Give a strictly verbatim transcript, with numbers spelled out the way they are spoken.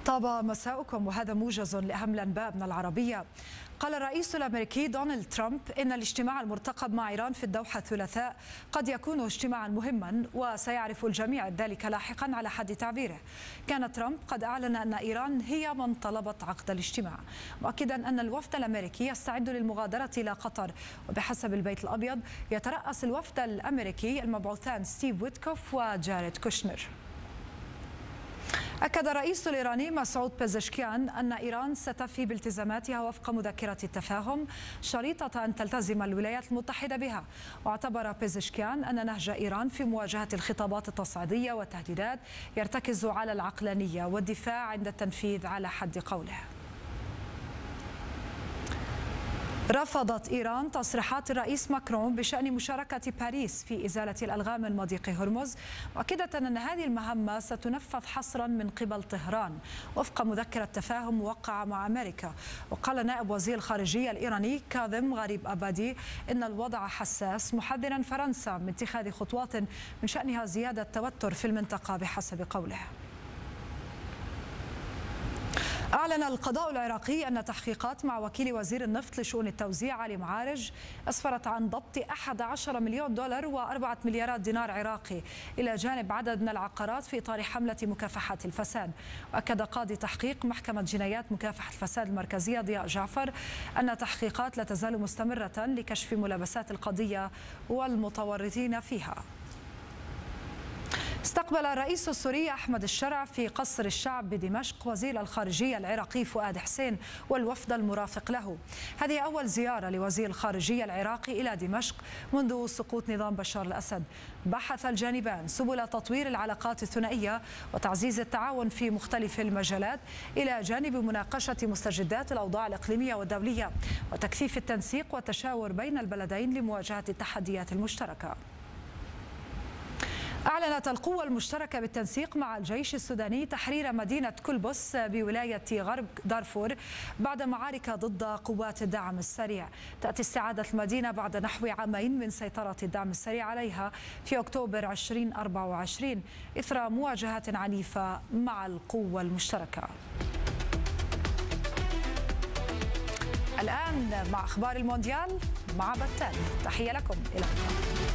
طاب مساؤكم، وهذا موجز لأهم الأنباء من العربية. قال الرئيس الأمريكي دونالد ترامب إن الاجتماع المرتقب مع إيران في الدوحة الثلاثاء قد يكون اجتماعا مهما، وسيعرف الجميع ذلك لاحقا على حد تعبيره. كان ترامب قد أعلن أن إيران هي من طلبت عقد الاجتماع، مؤكدا أن الوفد الأمريكي يستعد للمغادرة إلى قطر. وبحسب البيت الأبيض يترأس الوفد الأمريكي المبعوثان ستيف ويتكوف وجاريد كوشنر. أكد الرئيس الإيراني مسعود بيزشكيان أن إيران ستفي بالتزاماتها وفق مذكرة التفاهم شريطة أن تلتزم الولايات المتحدة بها. واعتبر بيزشكيان أن نهج إيران في مواجهة الخطابات التصعيدية والتهديدات يرتكز على العقلانية والدفاع عند التنفيذ على حد قوله. رفضت إيران تصريحات الرئيس ماكرون بشأن مشاركة باريس في إزالة الألغام من مضيق هرمز، مؤكدة أن هذه المهمة ستنفذ حصرا من قبل طهران وفق مذكرة تفاهم موقعة مع أمريكا. وقال نائب وزير الخارجية الإيراني كاظم غريب أبادي إن الوضع حساس، محذرا فرنسا من اتخاذ خطوات من شأنها زيادة توتر في المنطقة بحسب قوله. أعلن القضاء العراقي أن تحقيقات مع وكيل وزير النفط لشؤون التوزيع علي معارج أسفرت عن ضبط أحد عشر مليون دولار وأربعة مليارات دينار عراقي، إلى جانب عدد من العقارات في إطار حملة مكافحة الفساد. وأكد قاضي تحقيق محكمة جنايات مكافحة الفساد المركزية ضياء جعفر أن تحقيقات لا تزال مستمرة لكشف ملابسات القضية والمتورطين فيها. استقبل الرئيس السوري أحمد الشرع في قصر الشعب بدمشق وزير الخارجية العراقي فؤاد حسين والوفد المرافق له. هذه أول زيارة لوزير الخارجية العراقي إلى دمشق منذ سقوط نظام بشار الأسد. بحث الجانبان سبل تطوير العلاقات الثنائية وتعزيز التعاون في مختلف المجالات، إلى جانب مناقشة مستجدات الأوضاع الإقليمية والدولية وتكثيف التنسيق والتشاور بين البلدين لمواجهة التحديات المشتركة. أعلنت القوة المشتركة بالتنسيق مع الجيش السوداني تحرير مدينة كلبس بولاية غرب دارفور بعد معارك ضد قوات الدعم السريع. تأتي استعادة المدينة بعد نحو عامين من سيطرة الدعم السريع عليها في أكتوبر ألفين وأربعة وعشرين إثر مواجهات عنيفة مع القوة المشتركة. الآن مع أخبار المونديال مع بتان. تحية لكم، إلى اللقاء.